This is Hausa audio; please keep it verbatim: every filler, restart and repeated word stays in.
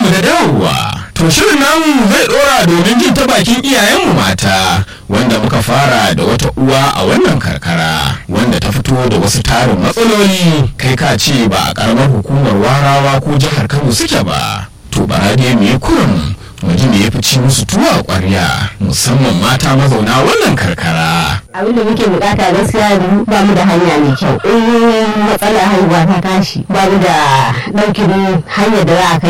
barkanmu da dawowa. To shirin namu zai dora domin jin ta bakin iyayenmu mata wanda muka fara da wata uwa a wannan karkara wanda ta fito da wasu tarin matsaloli kai ka ce ba a karamar hukumar Warawa ko jihar Kano suke ba. To bara dai mu yi kurum mu ji me ya fi ci musu tuwa ƙwarya musamman mata mazauna wannan karkara. Abin da muke bukata gaskiya ba mu da hanya mai kyau. In matsala haihuwa ta tashi ba mu da ɗaukin hanyar da za a kai